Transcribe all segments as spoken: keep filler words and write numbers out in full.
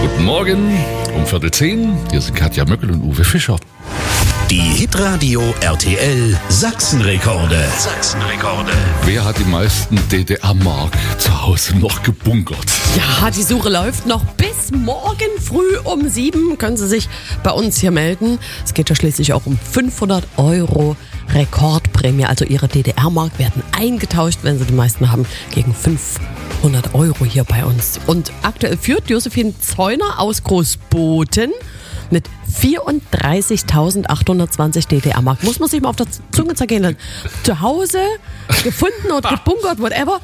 Guten Morgen, um Viertel zehn. Hier sind Katja Möckel und Uwe Fischer. Die Hitradio R T L Sachsenrekorde. Sachsenrekorde. Wer hat die meisten D D R-Mark zu Hause noch gebunkert? Ja, die Suche läuft noch bis morgen früh um sieben. Können Sie sich bei uns hier melden. Es geht ja schließlich auch um fünfhundert Euro Rekordprämie. Also Ihre D D R-Mark werden eingetauscht, wenn Sie die meisten haben, gegen fünfhundert Euro hier bei uns. Und aktuell führt Josephine Zeuner aus Großboten mit vierunddreißigtausendachthundertzwanzig D D R-Mark. Muss man sich mal auf der Zunge zergehen lassen. Zu Hause gefunden oder gebunkert, whatever.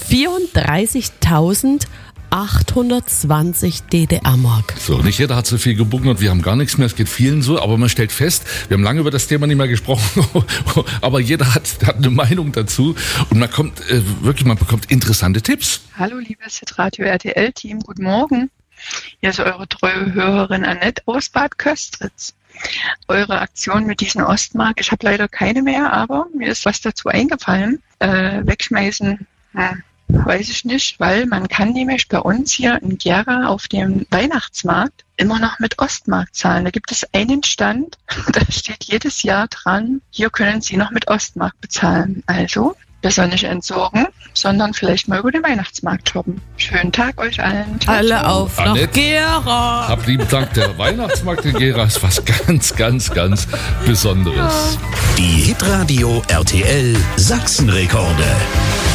vierunddreißigtausendachthundertzwanzig D D R-Mark. So, nicht jeder hat so viel gebunkert, wir haben gar nichts mehr, es geht vielen so, aber man stellt fest, wir haben lange über das Thema nicht mehr gesprochen, aber jeder hat, hat eine Meinung dazu und man kommt äh, wirklich, man bekommt interessante Tipps. Hallo liebes Hitradio R T L-Team, guten Morgen. Hier ist eure treue Hörerin Annette aus Bad Köstritz. Eure Aktion mit diesen Ostmark, ich habe leider keine mehr, aber mir ist was dazu eingefallen. Äh, wegschmeißen, hm, weiß ich nicht, weil man kann nämlich bei uns hier in Gera auf dem Weihnachtsmarkt immer noch mit Ostmark zahlen. Da gibt es einen Stand, da steht jedes Jahr dran, hier können Sie noch mit Ostmark bezahlen. Also besser nicht entsorgen, sondern vielleicht mal über den Weihnachtsmarkt shoppen. Schönen Tag euch allen. Ciao, Alle ciao. auf nach Annette, Gera. Hab lieben Dank, der Weihnachtsmarkt in Gera ist was ganz, ganz, ganz Besonderes. Die Hitradio R T L Sachsenrekorde.